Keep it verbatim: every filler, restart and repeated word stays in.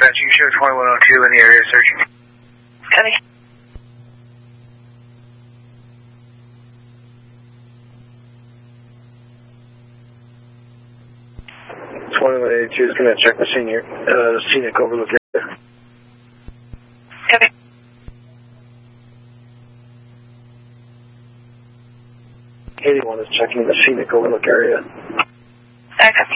dispatch. You show twenty-one oh two in the area searching. Copy. twenty-one eighty-two is going to check the senior, uh, scenic overlook area. Copy. eighty-one is checking the scenic overlook area. Okay.